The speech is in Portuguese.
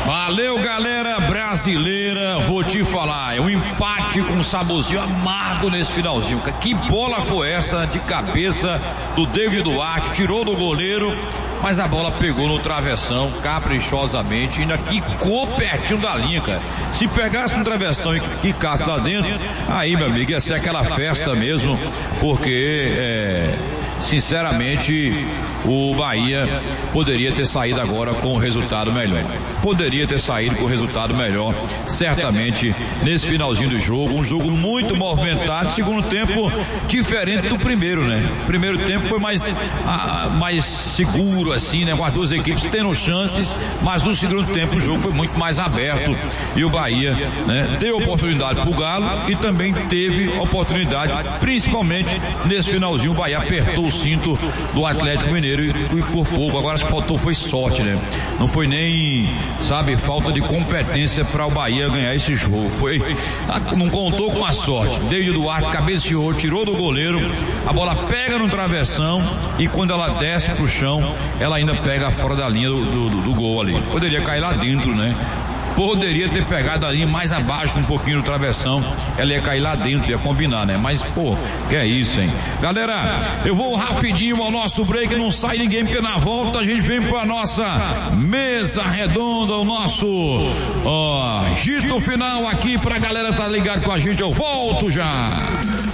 Valeu, galera brasileira, vou te falar, é um empate com um saborzinho amargo nesse finalzinho. Que bola foi essa de cabeça do David Duarte, tirou do goleiro, mas a bola pegou no travessão caprichosamente, ainda quicou pertinho da linha, cara. Se pegasse no travessão e quicasse lá dentro, aí, meu amigo, ia ser aquela festa mesmo, porque sinceramente o Bahia poderia ter saído agora com o resultado melhor. Poderia ter saído com o resultado melhor, certamente, nesse finalzinho do jogo. Um jogo muito movimentado, segundo tempo diferente do primeiro, né? Primeiro tempo foi mais seguro, assim, né? Com as duas equipes tendo chances, mas no segundo tempo o jogo foi muito mais aberto e o Bahia, né, deu oportunidade pro Galo e também teve oportunidade, principalmente nesse finalzinho. O Bahia apertou o cinto do Atlético Mineiro e por pouco. Agora se faltou foi sorte, né? Não foi nem, sabe, falta de competência para o Bahia ganhar esse jogo. Não contou com a sorte. David Duarte cabeceou, tirou do goleiro, a bola pega no travessão e quando ela desce pro chão, ela ainda pega fora da linha do gol ali. Poderia cair lá dentro, né? Poderia ter pegado a linha mais abaixo, um pouquinho do travessão, ela ia cair lá dentro, ia combinar, né? Mas, que é isso, hein? Galera, eu vou rapidinho ao nosso break, não sai ninguém, porque na volta a gente vem pra nossa mesa redonda, o nosso gito final aqui pra galera tá ligado com a gente. Eu volto já.